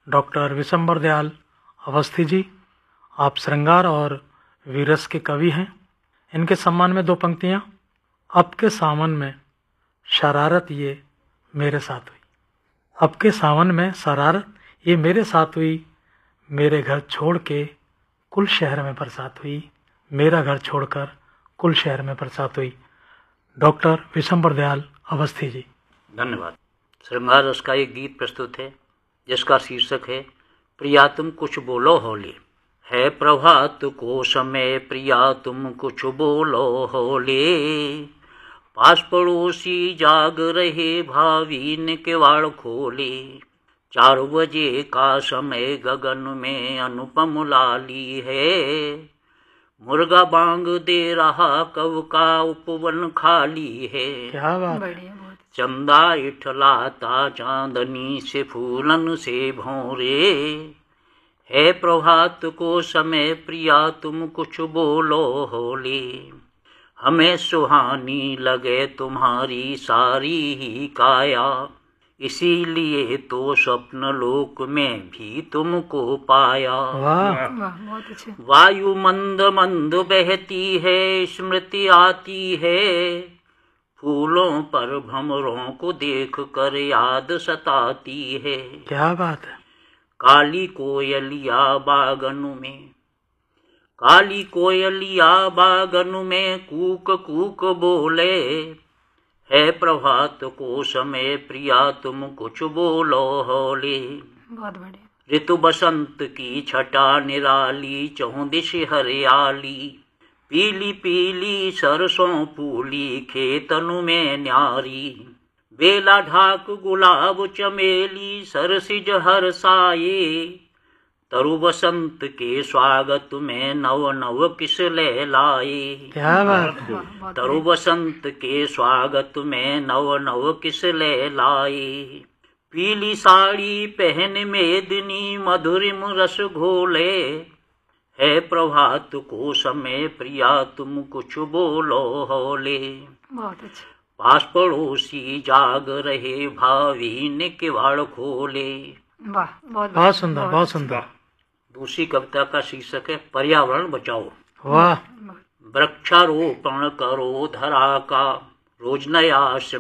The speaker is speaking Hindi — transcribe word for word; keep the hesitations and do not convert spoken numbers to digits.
डॉक्टर विशंबर दयाल अवस्थी जी, आप श्रृंगार और वीरस के कवि हैं। इनके सम्मान में दो पंक्तियाँ। अब के सावन में शरारत ये मेरे साथ हुई। अब के सावन में शरारत ये मेरे साथ हुई, मेरे घर छोड़ के कुल शहर में बरसात हुई। मेरा घर छोड़कर कुल शहर में बरसात हुई। डॉक्टर विशंबर दयाल अवस्थी जी। धन्यवाद। श्रृंगार रस का एक गीत प्रस्तुत है जिसका शीर्षक है प्रिया तुम कुछ बोलो होली। है प्रभात को समय प्रिया तुम कुछ बोलो होले, पास पड़ोसी जाग रहे भावी ने किवाड़ खोले। चार बजे का समय गगन में अनुपम लाली है, मुर्गा बांग दे रहा कब का उपवन खाली है। क्या बात। चंदा इठलाता चांदनी से फूलन से भौरे, है प्रभात को समय प्रिया तुम कुछ बोलो होले। हमें सुहानी लगे तुम्हारी सारी ही काया, इसीलिए तो स्वप्न लोक में भी तुमको पाया। वाह। बहुत अच्छे। वायु मंद मंद बहती है, स्मृति आती है, फूलों पर भंवरों को देख कर याद सताती है। क्या बात है। काली कोयलिया बागन में, काली कोयलिया बागन में कूक कूक बोले, है प्रभात को समय प्रिया तुम कुछ बोलो होले। बहुत बढ़िया। ऋतु बसंत की छटा निराली, चौदिश हरियाली, पीली पीली सरसों फूली खेतनु में न्यारी। बेला ढाक गुलाब चमेली सरसिज हरसाए, तरु बसंत के स्वागत में नव नव किस ले लाए। क्या बात है। तरु बसंत के स्वागत में नव नव किस ले लाए। पीली साड़ी पहन मेदिनी मधुरिम रस घोले, है प्रभात को समय प्रिया तुम कुछ बोलो होले। बहुत अच्छा। पास पड़ोसी जाग रहे भावी ने किवाड़ खोले। वाह, बहुत बहुत सुंदर, बहुत सुंदर। दूसरी कविता का शीर्षक है पर्यावरण बचाओ। वाह। वृक्षारोपण करो धरा का, रोज नया